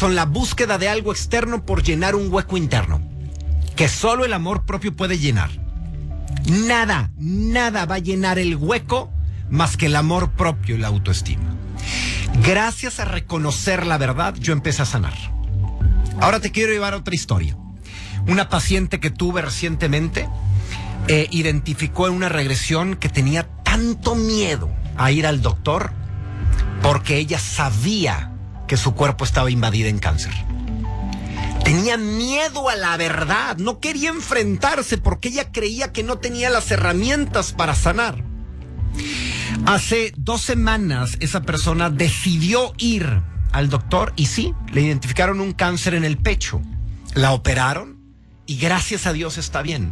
son la búsqueda de algo externo por llenar un hueco interno, que solo el amor propio puede llenar. Nada va a llenar el hueco más que el amor propio y la autoestima. Gracias a reconocer la verdad, yo empecé a sanar. Ahora te quiero llevar a otra historia. Una paciente que tuve recientemente identificó en una regresión que tenía tanto miedo a ir al doctor porque ella sabía que su cuerpo estaba invadido en cáncer. Tenía miedo a la verdad, no quería enfrentarse porque ella creía que no tenía las herramientas para sanar. Hace 2 semanas esa persona decidió ir al doctor y sí, le identificaron un cáncer en el pecho. La operaron y gracias a Dios está bien.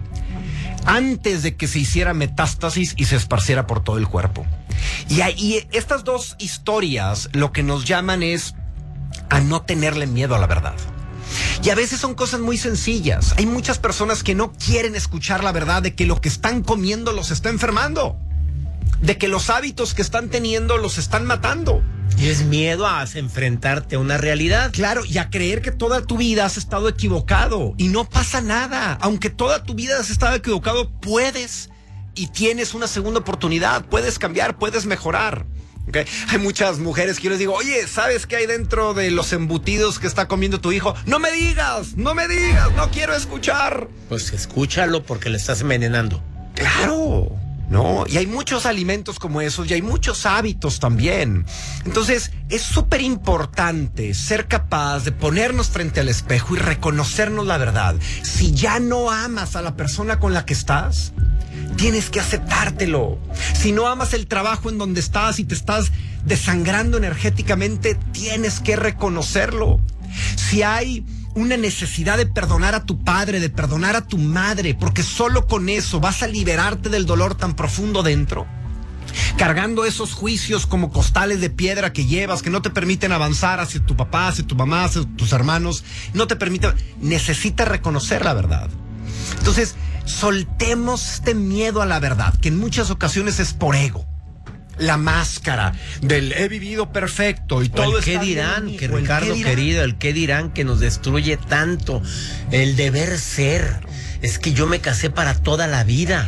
Antes de que se hiciera metástasis y se esparciera por todo el cuerpo. Y estas 2 historias lo que nos llaman es a no tenerle miedo a la verdad. Y a veces son cosas muy sencillas. Hay muchas personas que no quieren escuchar la verdad de que lo que están comiendo los está enfermando. De que los hábitos que están teniendo los están matando. Y es miedo a enfrentarte a una realidad. Claro, y a creer que toda tu vida has estado equivocado. Y no pasa nada. Aunque toda tu vida has estado equivocado, puedes y tienes una segunda oportunidad. Puedes cambiar, puedes mejorar. ¿Okay? Hay muchas mujeres que yo les digo, oye, ¿sabes qué hay dentro de los embutidos que está comiendo tu hijo? No me digas, no quiero escuchar. Pues escúchalo porque le estás envenenando. Claro. No, y hay muchos alimentos como esos y hay muchos hábitos también. Entonces, es súper importante ser capaz de ponernos frente al espejo y reconocernos la verdad. Si ya no amas a la persona con la que estás, tienes que aceptártelo. Si no amas el trabajo en donde estás y te estás desangrando energéticamente, tienes que reconocerlo. Si hay una necesidad de perdonar a tu padre, de perdonar a tu madre, porque solo con eso vas a liberarte del dolor tan profundo dentro, cargando esos juicios como costales de piedra que llevas, que no te permiten avanzar hacia tu papá, hacia tu mamá, hacia tus hermanos, no te permiten, necesitas reconocer la verdad. Entonces, soltemos este miedo a la verdad, que en muchas ocasiones es por ego. La máscara del he vivido perfecto y todo el qué dirán, que Ricardo querido, el qué dirán que nos destruye tanto, el deber ser. Es que yo me casé para toda la vida.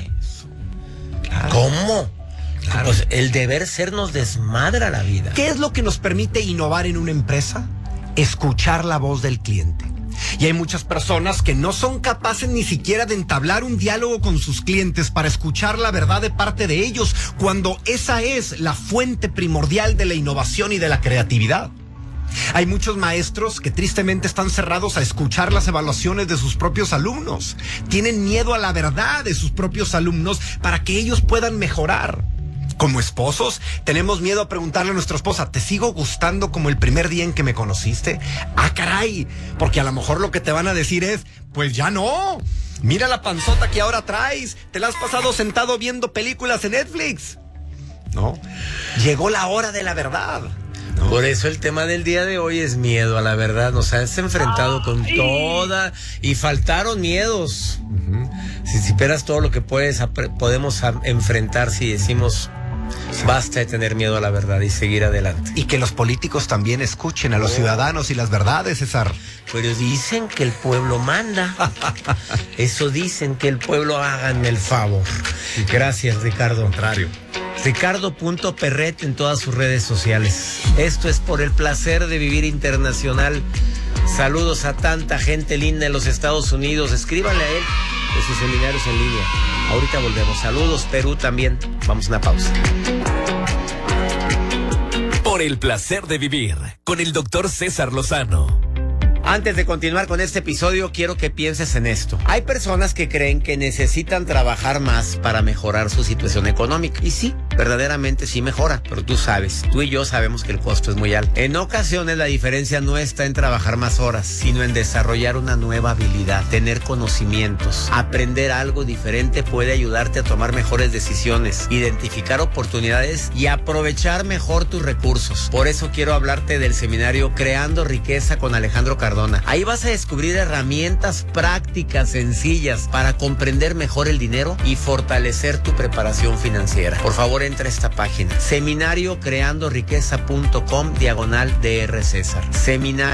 Claro. ¿Cómo? Claro. Pues el deber ser nos desmadra la vida. ¿Qué es lo que nos permite innovar en una empresa? Escuchar la voz del cliente. Y hay muchas personas que no son capaces ni siquiera de entablar un diálogo con sus clientes para escuchar la verdad de parte de ellos, cuando esa es la fuente primordial de la innovación y de la creatividad. Hay muchos maestros que tristemente están cerrados a escuchar las evaluaciones de sus propios alumnos. Tienen miedo a la verdad de sus propios alumnos para que ellos puedan mejorar. Como esposos, tenemos miedo a preguntarle a nuestra esposa, ¿te sigo gustando como el primer día en que me conociste? ¡Ah, caray! Porque a lo mejor lo que te van a decir es, pues ya no. Mira la panzota que ahora traes. Te la has pasado sentado viendo películas en Netflix. ¿No? Llegó la hora de la verdad. ¿No? Por eso el tema del día de hoy es miedo a la verdad. Nos has enfrentado con toda y faltaron miedos. Si superas todo lo que podemos enfrentar si decimos basta de tener miedo a la verdad y seguir adelante. Y que los políticos también escuchen a los ciudadanos y las verdades, César. Pero dicen que el pueblo manda. Eso dicen, que el pueblo hagan el favor. Gracias, Ricardo. Contrario. Ricardo.Perret en todas sus redes sociales. Esto es Por el Placer de Vivir Internacional. Saludos a tanta gente linda en los Estados Unidos. Escríbanle a él de sus seminarios en línea. Ahorita volvemos. Saludos, Perú también. Vamos a una pausa. Por el Placer de Vivir con el doctor César Lozano. Antes de continuar con este episodio, quiero que pienses en esto. Hay personas que creen que necesitan trabajar más para mejorar su situación económica. Y sí, verdaderamente sí mejora. Pero tú y yo sabemos que el costo es muy alto. En ocasiones la diferencia no está en trabajar más horas, sino en desarrollar una nueva habilidad, tener conocimientos. Aprender algo diferente puede ayudarte a tomar mejores decisiones, identificar oportunidades y aprovechar mejor tus recursos. Por eso quiero hablarte del seminario Creando Riqueza con Alejandro Cardona. Ahí vas a descubrir herramientas prácticas, sencillas, para comprender mejor el dinero y fortalecer tu preparación financiera. Por favor, entra a esta página, seminariocreandoriqueza.com/Dr. César. Seminario